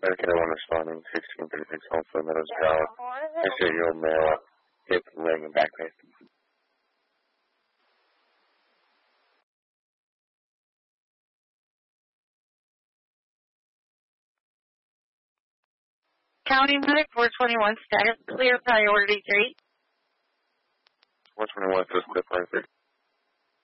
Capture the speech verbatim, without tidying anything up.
Medicaid one responding, sixteen thirty-six Homestead Meadows Drive. sixty-eight-year-old male, hip, leg, and back pain. County Medic four twenty-one status clear priority three. four twenty-one says clear priority three.